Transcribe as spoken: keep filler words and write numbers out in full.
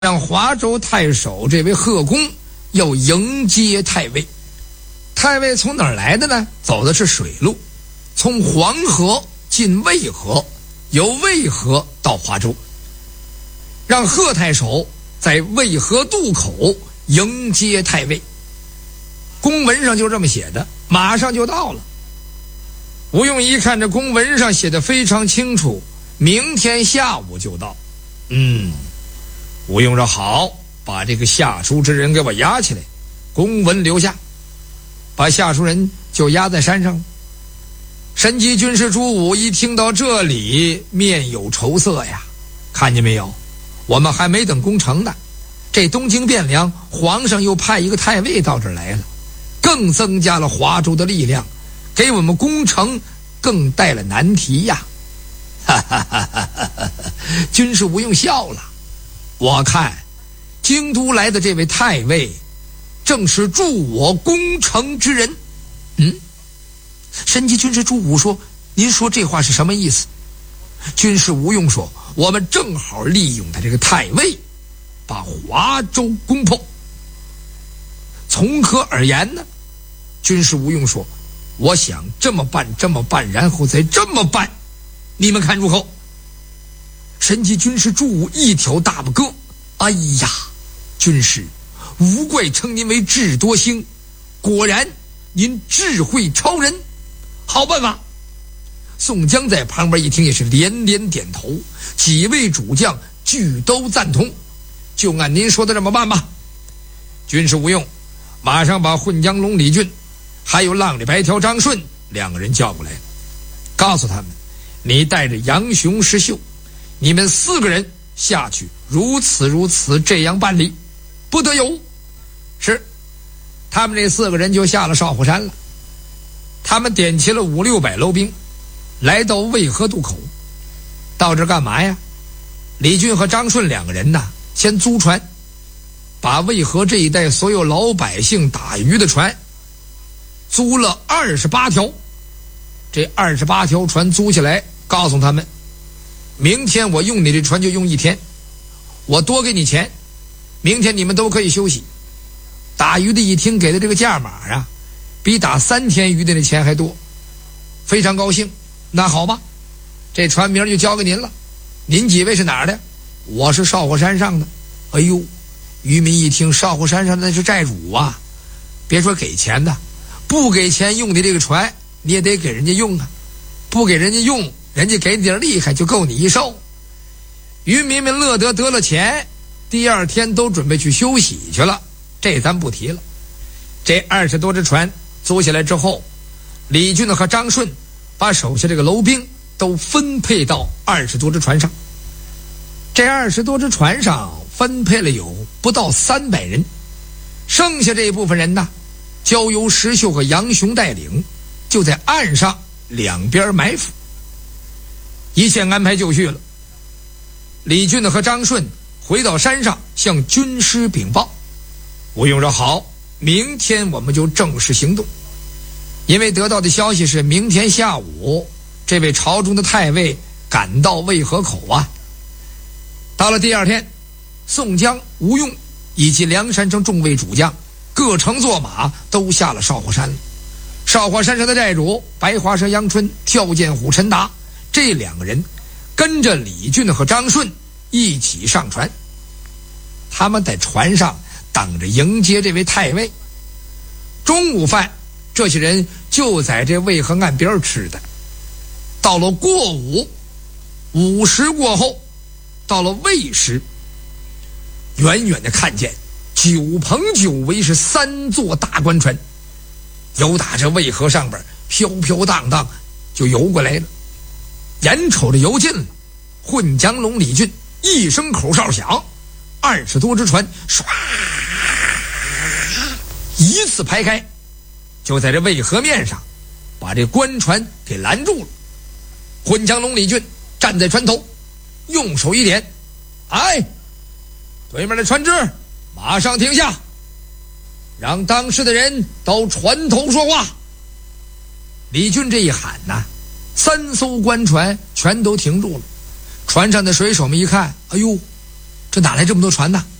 让华州太守这位贺公要迎接太尉。太尉从哪儿来的呢？走的是水路，从黄河进渭河，由渭河到华州，让贺太守在渭河渡口迎接太尉。公文上就这么写的，马上就到了。吴用一看这公文上写的非常清楚，明天下午就到。嗯，吴用说好，把这个下书之人给我押起来，公文留下，把下书人就押在山上。神机军师朱武一听到这里，面有愁色呀，看见没有，我们还没等攻城呢，这东京汴梁皇上又派一个太尉到这儿来了，更增加了华州的力量，给我们攻城更带了难题呀。哈哈哈哈哈！军师吴用笑了，我看京都来的这位太尉正是助我攻城之人。嗯，神机军师朱武说，您说这话是什么意思？军师吴用说，我们正好利用他这个太尉把华州攻破。从何而言呢？军师吴用说，我想这么办这么办然后再这么办，你们看如何？神机军师朱武一挑大拇哥，哎呀，军师，无怪称您为智多星，果然您智慧超人，好办法。宋江在旁边一听也是连连点头，几位主将俱都赞同，就按您说的这么办吧。军师吴用马上把混江龙李俊还有浪里白条张顺两个人叫过来，告诉他们，你带着杨雄、石秀，你们四个人下去如此如此这样办理，不得有误。是，他们这四个人就下了少虎山了。他们点齐了五六百楼兵，来到渭河渡口。到这干嘛呀？李俊和张顺两个人呐，先租船，把渭河这一带所有老百姓打鱼的船租了二十八条。这二十八条船租下来，告诉他们，明天我用你这船就用一天，我多给你钱，明天你们都可以休息。打鱼的一听给的这个价码啊，比打三天鱼的那钱还多，非常高兴。那好吧，这船名就交给您了。您几位是哪儿的？我是少虎山上的。哎呦，渔民一听少虎山上那是债主啊，别说给钱的，不给钱用的这个船你也得给人家用啊，不给人家用，人家给你点厉害就够你一受。渔民们乐得得了钱，第二天都准备去休息去了，这咱不提了。这二十多只船租下来之后，李俊和张顺把手下这个楼兵都分配到二十多只船上。这二十多只船上分配了有不到三百人，剩下这一部分人呢，交由石秀和杨雄带领，就在岸上两边埋伏。一切安排就绪了。李俊和张顺回到山上向军师禀报。吴用说好，明天我们就正式行动。因为得到的消息是明天下午这位朝中的太尉赶到渭河口啊。到了第二天，宋江、吴用以及梁山城众位主将各乘坐马都下了少虎山了。少华山上的寨主白华山杨春、跳涧虎陈达这两个人跟着李俊和张顺一起上船，他们在船上等着迎接这位太尉。中午饭这些人就在这渭河岸边吃的。到了过午，午时过后，到了未时，远远的看见九棚九围是三座大官船，由打这渭河上边飘飘荡荡就游过来了。眼瞅着游近了，混江龙李俊一声口哨响，二十多只船唰一次排开，就在这渭河面上把这官船给拦住了。混江龙李俊站在船头，用手一点，哎，对面的船只马上停下，让当时的人到船头说话。李俊这一喊呐，三艘官船全都停住了。船上的水手们一看，哎呦， 这哪来这么多船呢？